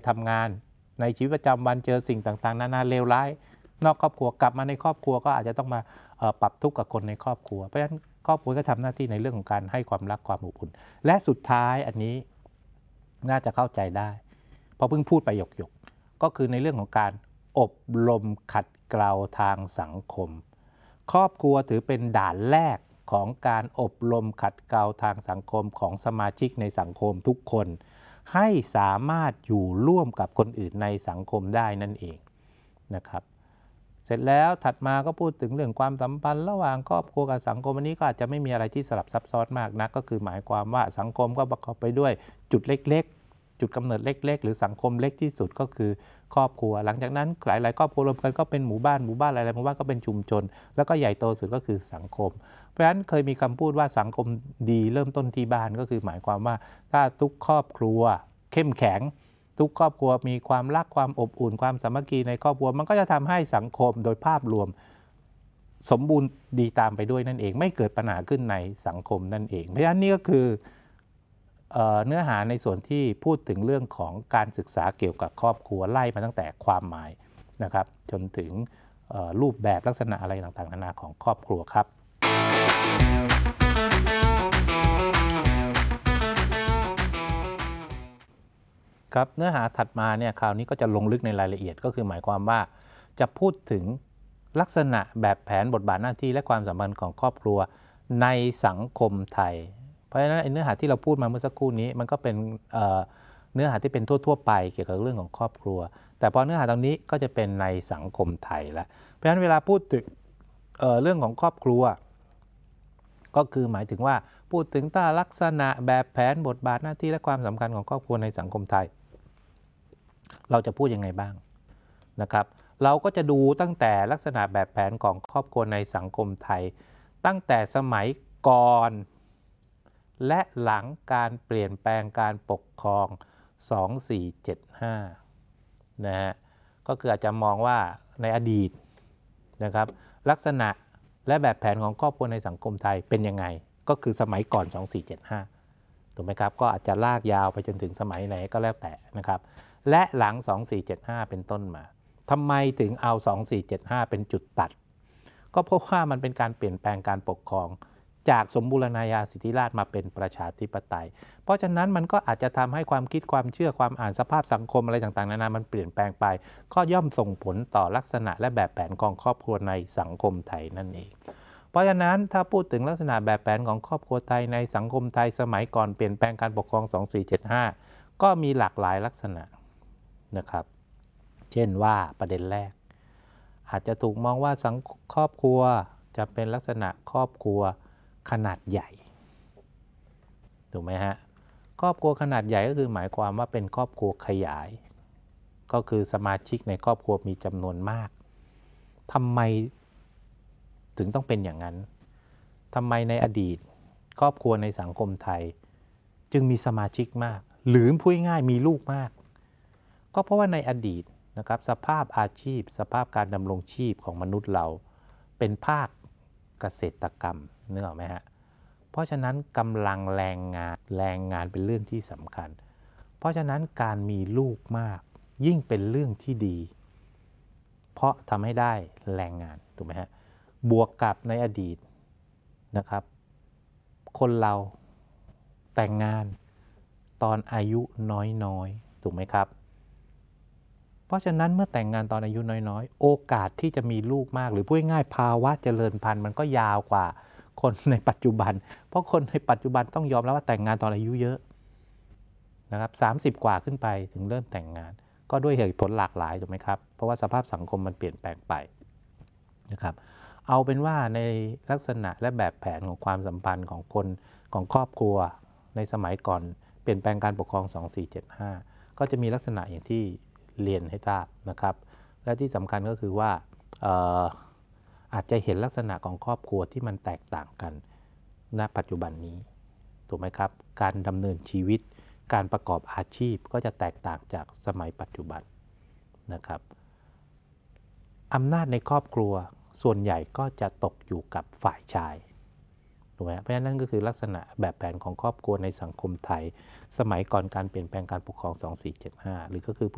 ทำงานในชีวิตประจำวันเจอสิ่งต่างๆนานาเลวร้ายนอกครอบครัวกลับมาในครอบครัวก็อาจจะต้องมาปรับทุกข์กับคนในครอบครัวเพราะฉะนั้นครอบครัวก็ทำหน้าที่ในเรื่องของการให้ความรักความอบอุ่นและสุดท้ายอันนี้น่าจะเข้าใจได้เพราะเพิ่งพูดไปหยกๆก็คือในเรื่องของการอบรมขัดเกลาทางสังคมครอบครัวถือเป็นด่านแรกของการอบรมขัดเกลาทางสังคมของสมาชิกในสังคมทุกคนให้สามารถอยู่ร่วมกับคนอื่นในสังคมได้นั่นเองนะครับเสร็จแล้วถัดมาก็พูดถึงเรื่องความสัมพันธ์ระหว่างครอบครัวกับสังคมอันนี้ก็อาจจะไม่มีอะไรที่สลับซับซ้อนมากนักก็คือหมายความว่าสังคมก็ประกอบไปด้วยจุดเล็กๆจุดกำเนิดเล็กๆหรือสังคมเล็กที่สุดก็คือครอบครัวหลังจากนั้นหลายๆครอบครัวรวมกันก็เป็นหมู่บ้านหลายๆหมู่บ้านก็เป็นชุมชนแล้วก็ใหญ่โตสุดก็คือสังคมเพราะฉะนั้นเคยมีคำพูดว่าสังคมดีเริ่มต้นที่บ้านก็คือหมายความว่าถ้าทุกครอบครัวเข้มแข็งทุกครอบครัวมีความรักความอบอุ่นความสามัคคีในครอบครัวมันก็จะทำให้สังคมโดยภาพรวมสมบูรณ์ดีตามไปด้วยนั่นเองไม่เกิดปัญหาขึ้นในสังคมนั่นเองเพราะฉะนั้นนี่ก็คือเนื้อหาในส่วนที่พูดถึงเรื่องของการศึกษาเกี่ยวกับครอบครัวไล่มาตั้งแต่ความหมายนะครับจนถึงรูปแบบลักษณะอะไรต่างๆนานาของครอบครัวครับครับเนื้อหาถัดมาเนี่ยคราวนี้ก็จะลงลึกในรายละเอียดก็คือหมายความว่าจะพูดถึงลักษณะแบบแผนบทบาทหน้าที่และความสัมพันธ์ของครอบครัวในสังคมไทยเพราะฉะนั้นเนื้อหาที่เราพูดมาเมื่อสักครู่นี้มันก็เป็นเนื้อหาที่เป็นทั่วๆไปเกี่ยวกับเรื่องของครอบครัวแต่พอเนื้อหาตรงนี้ก็จะเป็นในสังคมไทยแล้วเพราะฉะนั้นเวลาพูดถึงเรื่องของครอบครัวก็คือหมายถึงว่าพูดถึงลักษณะแบบแผนบทบาทหน้าที่และความสำคัญของครอบครัวในสังคมไทยเราจะพูดยังไงบ้างนะครับเราก็จะดูตั้งแต่ลักษณะแบบแผนของครอบครัวในสังคมไทยตั้งแต่สมัยก่อนและหลังการเปลี่ยนแปลงการปกครอง2475นะฮะก็คืออาจจะมองว่าในอดีตนะครับลักษณะและแบบแผนของครอบครัวในสังคมไทยเป็นยังไงก็คือสมัยก่อน2475ถูกไหมครับก็อาจจะลากยาวไปจนถึงสมัยไหนก็แล้วแต่นะครับและหลัง2475เป็นต้นมาทำไมถึงเอา2475เป็นจุดตัดก็เพราะว่ามันเป็นการเปลี่ยนแปลงการปกครองจากสมบูรณาญาสิทธิราชย์มาเป็นประชาธิปไตยเพราะฉะนั้นมันก็อาจจะทำให้ความคิดความเชื่อความอ่านสภาพสังคมอะไรต่างๆนานามันเปลี่ยนแปลงไปก็ย่อมส่งผลต่อลักษณะและแบบแผนของครอบครัวในสังคมไทยนั่นเองเพราะฉะนั้นถ้าพูดถึงลักษณะแบบแผนของครอบครัวไทยในสังคมไทยสมัยก่อนเปลี่ยนแปลงการปกครอง2475ก็มีหลากหลายลักษณะนะครับเช่นว่าประเด็นแรกอาจจะถูกมองว่าครอบครัวจะเป็นลักษณะครอบครัวขนาดใหญ่ถูกไหมฮะครอบครัวขนาดใหญ่ก็คือหมายความว่าเป็นครอบครัวขยายก็คือสมาชิกในครอบครัวมีจำนวนมากทำไมถึงต้องเป็นอย่างนั้นทำไมในอดีตครอบครัวในสังคมไทยจึงมีสมาชิกมากหรือพูดง่ายมีลูกมากก็เพราะว่าในอดีตนะครับสภาพอาชีพสภาพการดำรงชีพของมนุษย์เราเป็นภาคเกษตรกรรมนึกออกไหมฮะเพราะฉะนั้นกำลังแรงงานเป็นเรื่องที่สำคัญเพราะฉะนั้นการมีลูกมากยิ่งเป็นเรื่องที่ดีเพราะทำให้ได้แรงงานถูกไหมฮะบวกกับในอดีตนะครับคนเราแต่งงานตอนอายุน้อยๆถูกไหมครับเพราะฉะนั้นเมื่อแต่งงานตอนอายุน้อยๆโอกาสที่จะมีลูกมากหรือพูดง่ายภาวะเจริญพันธุ์มันก็ยาวกว่าคนในปัจจุบันเพราะคนในปัจจุบันต้องยอมแล้วว่าแต่งงานตอนอายุเยอะนะครับ30กว่าขึ้นไปถึงเริ่มแต่งงานก็ด้วยเหตุผลหลากหลายถูกไหมครับเพราะว่าสภาพสังคมมันเปลี่ยนแปลงไปนะครับเอาเป็นว่าในลักษณะและแบบแผนของความสัมพันธ์ของคนของครอบครัวในสมัยก่อนเปลี่ยนแปลงการปกครอง2475ก็จะมีลักษณะอย่างที่เรียนให้ทราบนะครับและที่สำคัญก็คือว่าอาจจะเห็นลักษณะของครอบครัวที่มันแตกต่างกันณปัจจุบันนี้ถูกไหมครับการดำเนินชีวิตการประกอบอาชีพก็จะแตกต่างจากสมัยปัจจุบันนะครับอำนาจในครอบครัวส่วนใหญ่ก็จะตกอยู่กับฝ่ายชายถูกไหมเพราะฉะนั้นนั่นก็คือลักษณะแบบแผนของครอบครัวในสังคมไทยสมัยก่อนการเปลี่ยนแปลงการปกครอง2475หรือก็คือ